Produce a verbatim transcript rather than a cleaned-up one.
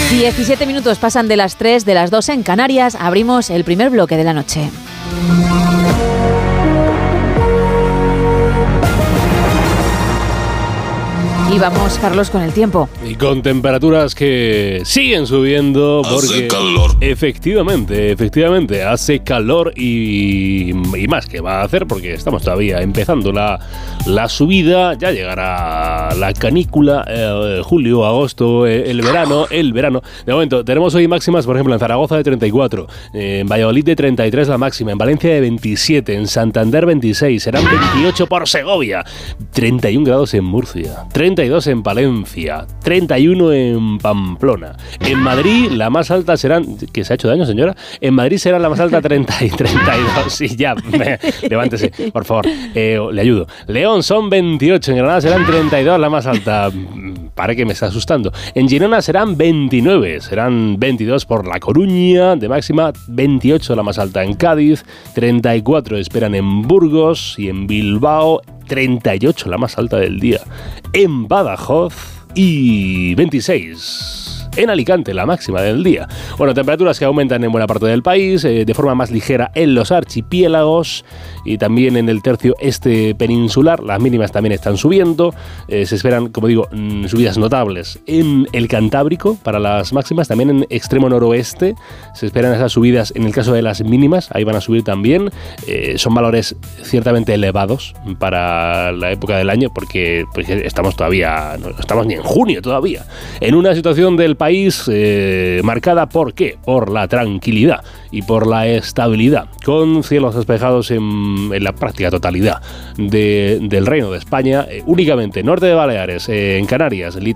diecisiete minutos pasan de las tres, de las dos en Canarias. Abrimos el primer bloque de la noche. Y vamos, Carlos, con el tiempo. Y con temperaturas que siguen subiendo porque... Hace calor. Efectivamente, efectivamente, hace calor y, y más que va a hacer porque estamos todavía empezando la, la subida. Ya llegará la canícula, eh, julio, agosto, eh, el verano, el verano. De momento, tenemos hoy máximas, por ejemplo, en Zaragoza de treinta y cuatro, eh, en Valladolid de treinta y tres la máxima, en Valencia de veintisiete, en Santander veintiséis, serán veintiocho por Segovia, treinta y un grados en Murcia, treinta y dos en Palencia, treinta y uno en Pamplona. En Madrid la más alta serán... ¿Que se ha hecho daño, señora? En Madrid será la más alta treinta y treinta y dos. Sí, ya, me, levántese, por favor. Eh, le ayudo. León son veintiocho, en Granada serán treinta y dos la más alta. Para que me está asustando. En Girona serán veintinueve, serán veintidós por La Coruña, de máxima veintiocho la más alta en Cádiz, treinta y cuatro esperan en Burgos y en Bilbao, treinta y ocho la más alta del día en Badajoz y veintiséis en Alicante, la máxima del día. Bueno, temperaturas que aumentan en buena parte del país, eh, de forma más ligera en los archipiélagos y también en el tercio este peninsular. Las mínimas también están subiendo. Eh, se esperan, como digo, mm, subidas notables en el Cantábrico para las máximas. También en extremo noroeste se esperan esas subidas en el caso de las mínimas. Ahí van a subir también. Eh, son valores ciertamente elevados para la época del año porque, porque estamos todavía, no estamos ni en junio todavía. En una situación del país eh, marcada por ¿qué? Por la tranquilidad y por la estabilidad, con cielos despejados en, en la práctica totalidad de, del Reino de España, eh, únicamente norte de Baleares, eh, en Canarias,